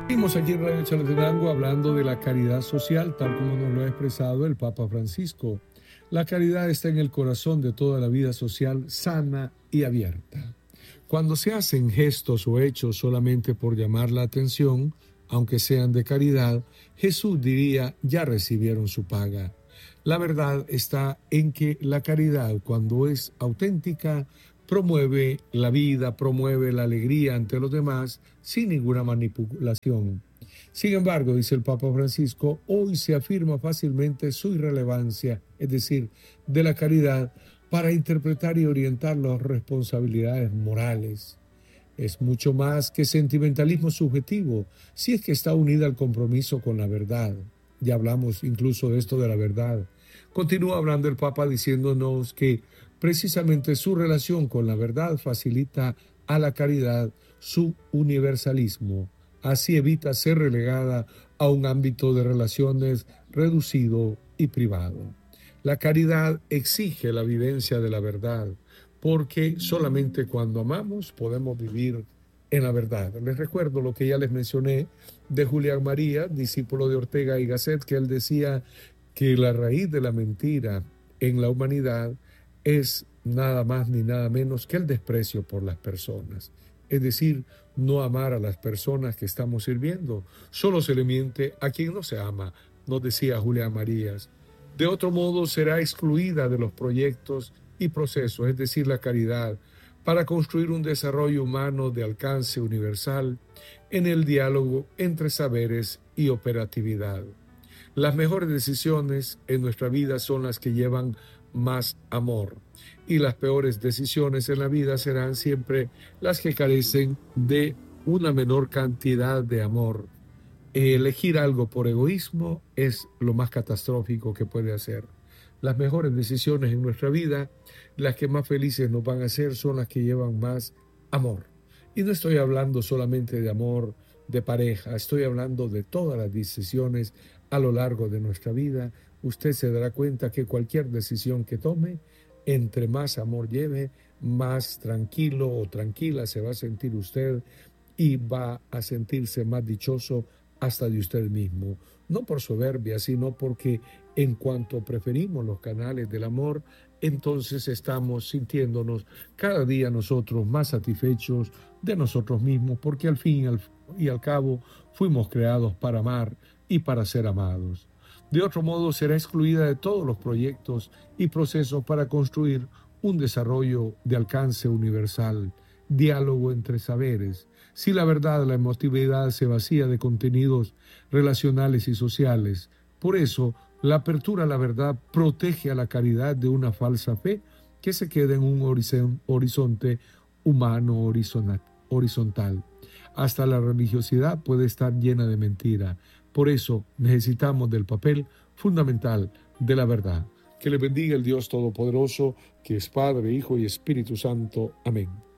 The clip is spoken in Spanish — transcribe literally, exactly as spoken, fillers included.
Seguimos aquí en Radio Chalatenango hablando de la caridad social, tal como nos lo ha expresado el Papa Francisco. La caridad está en el corazón de toda la vida social sana y abierta. Cuando se hacen gestos o hechos solamente por llamar la atención, aunque sean de caridad, Jesús diría, ya recibieron su paga. La verdad está en que la caridad, cuando es auténtica, promueve la vida, promueve la alegría ante los demás sin ninguna manipulación. Sin embargo, dice el Papa Francisco, hoy se afirma fácilmente su irrelevancia, es decir, de la caridad, para interpretar y orientar las responsabilidades morales. Es mucho más que sentimentalismo subjetivo, si es que está unida al compromiso con la verdad. Ya hablamos incluso de esto de la verdad. Continúa hablando el Papa diciéndonos que precisamente su relación con la verdad facilita a la caridad su universalismo. Así evita ser relegada a un ámbito de relaciones reducido y privado. La caridad exige la vivencia de la verdad, porque solamente cuando amamos podemos vivir en la verdad. Les recuerdo lo que ya les mencioné de Julián María, discípulo de Ortega y Gasset, que él decía que la raíz de la mentira en la humanidad es nada más ni nada menos que el desprecio por las personas. Es decir, no amar a las personas que estamos sirviendo. Solo se le miente a quien no se ama, nos decía Julián Marías. De otro modo, será excluida de los proyectos y procesos, es decir, la caridad, para construir un desarrollo humano de alcance universal en el diálogo entre saberes y operatividad. Las mejores decisiones en nuestra vida son las que llevan más amor, y las peores decisiones en la vida serán siempre las que carecen de una menor cantidad de amor. Elegir algo por egoísmo es lo más catastrófico que puede hacer. Las mejores decisiones en nuestra vida, las que más felices nos van a hacer, son las que llevan más amor. Y no estoy hablando solamente de amor de pareja, estoy hablando de todas las decisiones a lo largo de nuestra vida. Usted se dará cuenta que cualquier decisión que tome, entre más amor lleve, más tranquilo o tranquila se va a sentir usted y va a sentirse más dichoso hasta de usted mismo. No por soberbia, sino porque en cuanto preferimos los canales del amor, entonces estamos sintiéndonos cada día nosotros más satisfechos de nosotros mismos, porque al fin y al cabo fuimos creados para amar y para ser amados. De otro modo, será excluida de todos los proyectos y procesos para construir un desarrollo de alcance universal, diálogo entre saberes. Si la verdad, la emotividad se vacía de contenidos relacionales y sociales. Por eso, la apertura a la verdad protege a la caridad de una falsa fe que se queda en un horizonte humano horizontal. Hasta la religiosidad puede estar llena de mentira. Por eso necesitamos del papel fundamental de la verdad. Que le bendiga el Dios Todopoderoso, que es Padre, Hijo y Espíritu Santo. Amén.